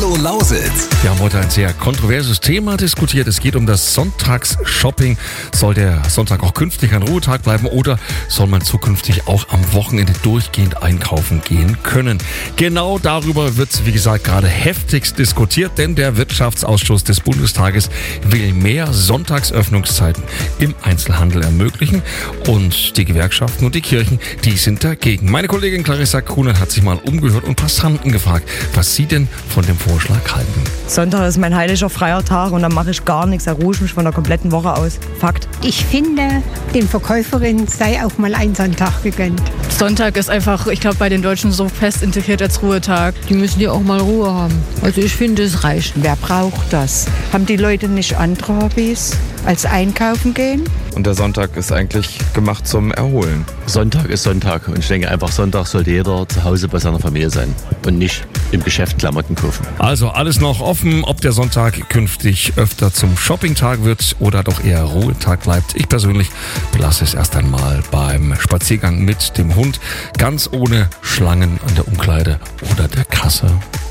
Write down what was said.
Hallo Lausitz. Wir haben heute ein sehr kontroverses Thema diskutiert. Es geht um das Sonntagsshopping. Soll der Sonntag auch künftig ein Ruhetag bleiben oder soll man zukünftig auch am Wochenende durchgehend einkaufen gehen können? Genau darüber wird, wie gesagt, gerade heftigst diskutiert, denn der Wirtschaftsausschuss des Bundestages will mehr Sonntagsöffnungszeiten im Einzelhandel ermöglichen. Und die Gewerkschaften und die Kirchen, die sind dagegen. Meine Kollegin Clarissa Kunert hat sich mal umgehört und Passanten gefragt, was sie denn von dem Vorschlag halten. Sonntag ist mein heiliger freier Tag und dann mache ich gar nichts, da ruhe ich mich von der kompletten Woche aus. Fakt. Ich finde, den Verkäuferinnen sei auch mal ein Sonntag gegönnt. Sonntag ist einfach, ich glaube, bei den Deutschen so fest integriert als Ruhetag. Die müssen ja auch mal Ruhe haben. Also ich finde, es reicht. Wer braucht das? Haben die Leute nicht andere Hobbys als einkaufen gehen? Und der Sonntag ist eigentlich gemacht zum Erholen. Sonntag ist Sonntag und ich denke einfach, Sonntag sollte jeder zu Hause bei seiner Familie sein und nicht im Geschäft Klamotten kaufen. Also alles noch offen, ob der Sonntag künftig öfter zum Shoppingtag wird oder doch eher Ruhetag bleibt. Ich persönlich belasse es erst einmal beim Spaziergang mit dem Hund, ganz ohne Schlangen an der Umkleide oder der Kasse.